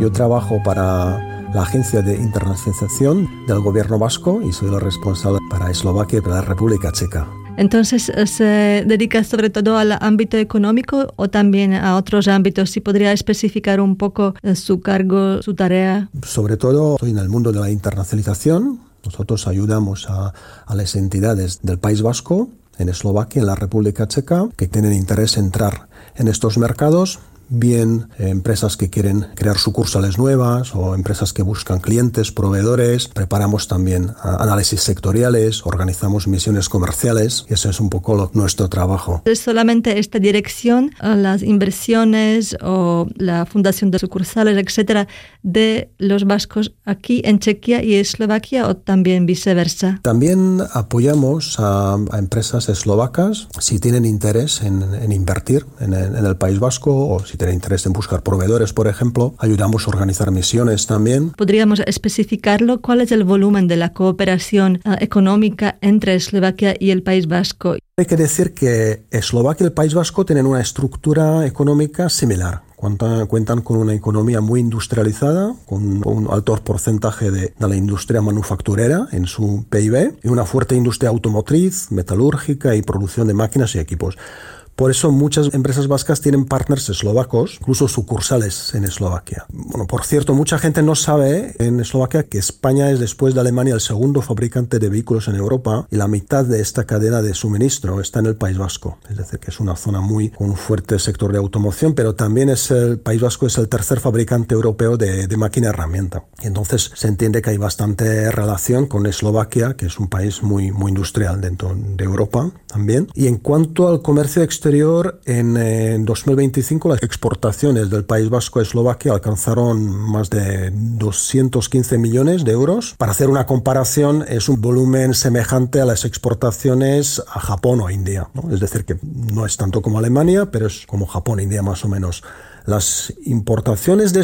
Yo trabajo para la Agencia de Internacionalización del Gobierno vasco y soy el responsable para Eslovaquia y para la República Checa. Entonces, ¿se dedica sobre todo al ámbito económico o también a otros ámbitos? Si podría especificar un poco su cargo, su tarea. Sobre todo estoy en el mundo de la internacionalización. Nosotros ayudamos a las entidades del País Vasco, en Eslovaquia, en la República Checa, que tienen interés en entrar en estos mercados. Bien empresas que quieren crear sucursales nuevas o empresas que buscan clientes, proveedores. Preparamos también análisis sectoriales, organizamos misiones comerciales y ese es un poco nuestro trabajo. ¿Es solamente esta dirección, las inversiones o la fundación de sucursales, etcétera, de los vascos aquí en Chequia y Eslovaquia o también viceversa? También apoyamos a empresas eslovacas si tienen interés en invertir en el País Vasco o si tienen interés en buscar proveedores, por ejemplo. Ayudamos a organizar misiones también. ¿Podríamos especificarlo? ¿Cuál es el volumen de la cooperación económica entre Eslovaquia y el País Vasco? Hay que decir que Eslovaquia y el País Vasco tienen una estructura económica similar. Cuentan con una economía muy industrializada, con un alto porcentaje de la industria manufacturera en su PIB y una fuerte industria automotriz, metalúrgica y producción de máquinas y equipos. Por eso muchas empresas vascas tienen partners eslovacos, incluso sucursales en Eslovaquia. Bueno, por cierto, mucha gente no sabe en Eslovaquia que España es, después de Alemania, el segundo fabricante de vehículos en Europa y la mitad de esta cadena de suministro está en el País Vasco. Es decir, que es una zona con un fuerte sector de automoción, pero también el País Vasco es el tercer fabricante europeo de máquina herramienta. Y entonces se entiende que hay bastante relación con Eslovaquia, que es un país muy industrial dentro de Europa también. Y en cuanto al comercio exterior, en 2025 las exportaciones del País Vasco a Eslovaquia alcanzaron más de 215 millones de euros. Para hacer una comparación, es un volumen semejante a las exportaciones a Japón o India, ¿no? Es decir, que no es tanto como Alemania, pero es como Japón e India más o menos. Las importaciones de